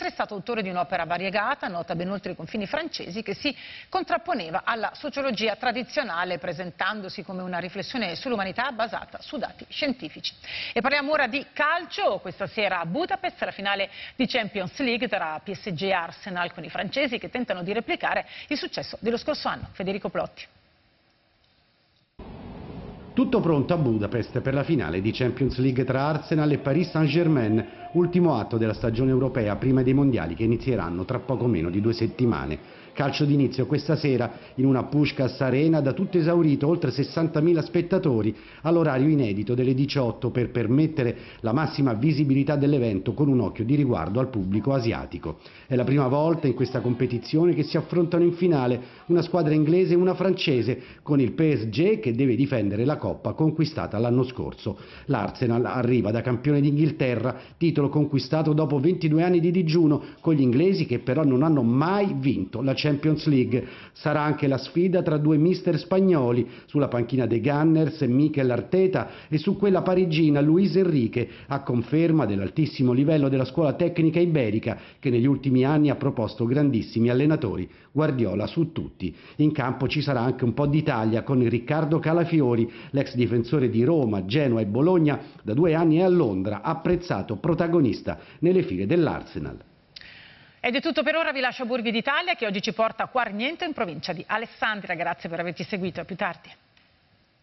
essere stato autore di un'opera variegata, nota ben oltre i confini francesi, che si contrapponeva alla sociologia tradizionale, presentandosi come una riflessione sull'umanità basata su dati scientifici. E parliamo ora di calcio. Questa sera a Budapest la finale di Champions League tra PSG e Arsenal, con i francesi che tentano di replicare il successo dello scorso anno. Federico Plotti. Tutto pronto a Budapest per la finale di Champions League tra Arsenal e Paris Saint-Germain, ultimo atto della stagione europea prima dei mondiali che inizieranno tra poco meno di 2 settimane. Calcio d'inizio questa sera in una Puskás Arena da tutto esaurito, oltre 60.000 spettatori, all'orario inedito delle 18 per permettere la massima visibilità dell'evento con un occhio di riguardo al pubblico asiatico. È la prima volta in questa competizione che si affrontano in finale una squadra inglese e una francese, con il PSG che deve difendere la Coppa conquistata l'anno scorso. L'Arsenal arriva da campione d'Inghilterra, titolo conquistato dopo 22 anni di digiuno, con gli inglesi che però non hanno mai vinto la Champions League. Sarà anche la sfida tra due mister spagnoli, sulla panchina dei Gunners Mikel Arteta e su quella parigina Luis Enrique, a conferma dell'altissimo livello della scuola tecnica iberica che negli ultimi anni ha proposto grandissimi allenatori, Guardiola su tutti. In campo ci sarà anche un po' d'Italia con Riccardo Calafiori, l'ex difensore di Roma, Genoa e Bologna, da 2 anni è a Londra, apprezzato protagonista nelle file dell'Arsenal. Ed è tutto per ora, vi lascio a Burghi d'Italia che oggi ci porta a Quarniento in provincia di Alessandria. Grazie per averci seguito, a più tardi.